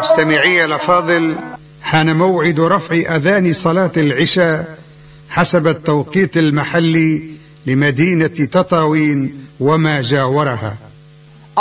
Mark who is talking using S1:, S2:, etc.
S1: مستمعي الأفاضل، حان موعد رفع أذان صلاة العشاء حسب التوقيت المحلي لمدينة تطاوين وما جاورها.